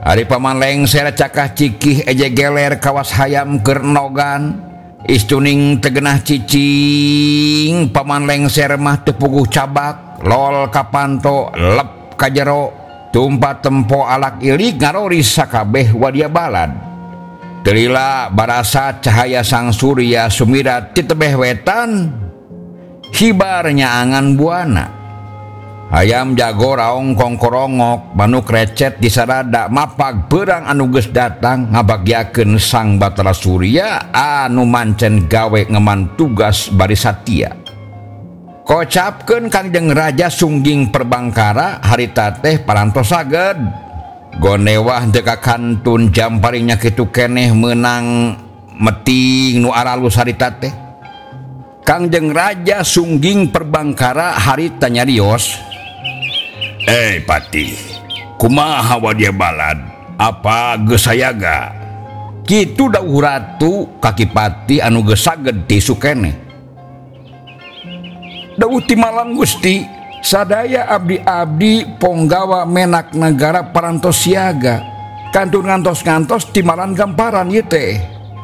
Ari paman lengser cakah cikih eje geler kawas hayam keur nogan istuning tegenah cicing paman lengser mah teu puguh cabak lol kapanto lep ka jero tumpat tempo alak ilig ngaroris sakabeh wadia balad. Telila barasa cahaya sang surya sumira ti tebeh wetan hibarnya angan buana. Hayam jago raong kongkorongok manuk recet di sarada mapag berang anu geus datang ngabagyakeun sang Batara Surya anu mancen gawe ngeman tugas bari satia. Kocapkeun Kangjeng Raja sungging perbangkara harita teh parantos saged gonewah teu kakantun jam paringnya kitu keneh meunang meting nu aralus harita teh. Kangjeng Raja sungging perbangkara harita nyarios, Pati, kumaha wadia balad? Apa geus sayaga? Kitu dawuh ratu kaki Pati anu geus saged ti sukene. Dawuh ti malam Gusti, sadaya abdi-abdi ponggawa menak negara parantos siaga. Kantun ngantos-ngantos ti malan gamparan ieu teh.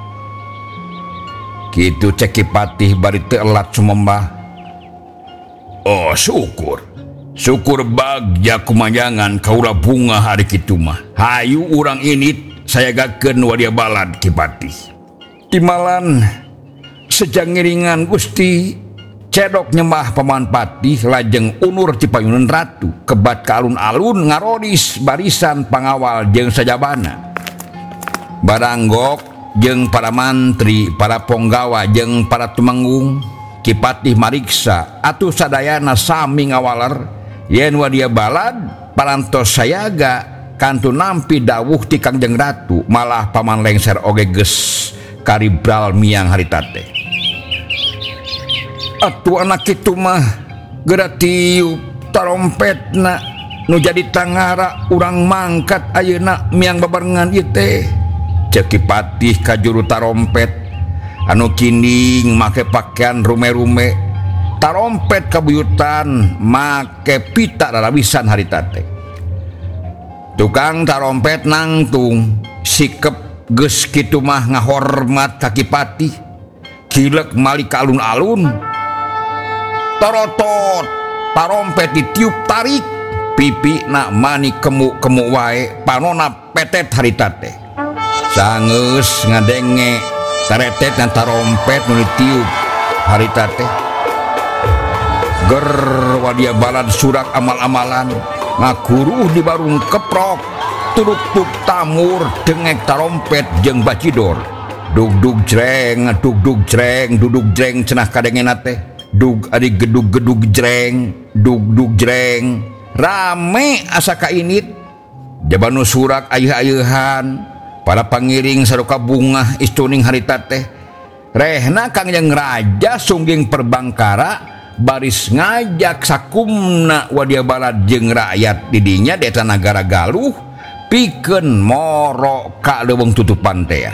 Kitu cek Ki Patih bari teu elat sumembah. Oh syukur. Syukur bagja kumajangan kaula bunga hari kitu mah. Hayu urang ini saya gakeun wadia balad Ki Patih. Timalan sejang ngiringan Gusti cedok nyembah paman Patih lajeng unur ti payunan ratu kebat ka alun-alun ngarodis barisan pangawal jeung sajabana. Baranggok jeung para mantri, para ponggawa jeung para tumanggung Ki Patih mariksa atuh sadayana sami ngawaler yen wadia balad parantos sayaga kantun nampi dawuh ti Kangjeng Ratu malah paman lengser oge geus karibral miang harita teh. Atuh anak kitu mah geura tiup tarompetna nu jadi tangara urang mangkat ayeuna miang babarengan ieu teh. Ceuk Ki Patih ka juru tarompet anu kinding make pakean rume-rume. Tarompet kabuyutan make pita rarawisan harita teh. Tukang tarompet nangtung sikep geus kitu mah ngahormat ka Ki Patih. Kilek malik ka alun-alun. Torotot tarompet ditiup tarik pipina mani kemu-kemu wae panona petet harita teh. Sangeus ngadenge taretet dan tarompet nu ditiup harita teh. Ger wadia balad surak amal-amalan ngakuruh di barung keprok turuk-tuk tamur dengek tarompet jeung bacidor dug-dug jreng dudug jreng cenah kadengena teh dug ari gedug-gedug jreng dug-dug jreng rame asa kainit jabanu surak ayeuh-ayeuhan para pangiring saruka bunga istuning harita teh rehna Kangjeng Raja sungging perbangkara baris ngajak sakumna wadia balad jeung rakyat didinya deta nagara Galuh pikeun moro ka leuweung tutupan teh.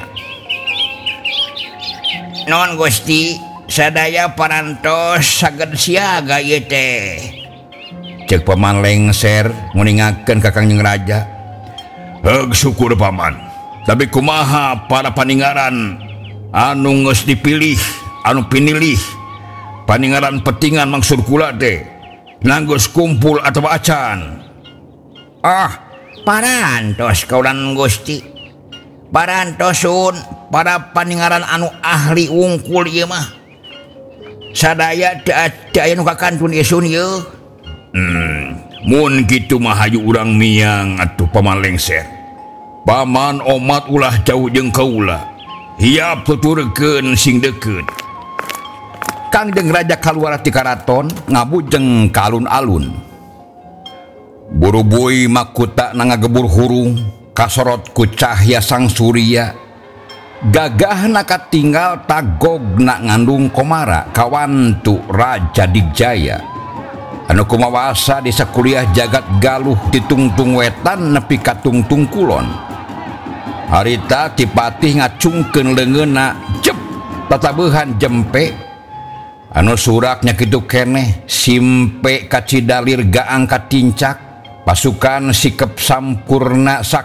Naon Gusti, sadaya parantos saged siaga ieu teh. Ceuk paman lengser nguningakeun ka Kangjeng Raja. Heug syukur paman. Tapi kumaha para paninggaran anu geus dipilih, anu pinilih paninggaran petingan maksud kula teh nanggus kumpul atau acan. Parantos kaulan Gusti. Parantosun para paninggaran anu ahli wungkul ieu mah. Sadaya teu aya nu kakantun isun ieu. Mun kitu mah hayu urang miang atuh paman lengser. Paman omat ulah jauh jeung kaula. Hiap tuturkeun sing deukeut. Kangjeng Raja kaluar ti karaton ngabujeng ka alun-alun. Buru-bui makuta nangagebur hurung kasorot ku cahya sang surya. Gagahna katinggal tagogna ngandung komara kawantu Raja Digjaya. Anu kumawasa di sakuliah jagat Galuh di tungtung wetan nepi ka tungtung kulon. Harita Ki Patih ngacungkeun leungeunna jep tatabeuhan jempe anu suraknya kitu keneh simpe ka Cidalir gaang ka Tincak pasukan sikep sampurna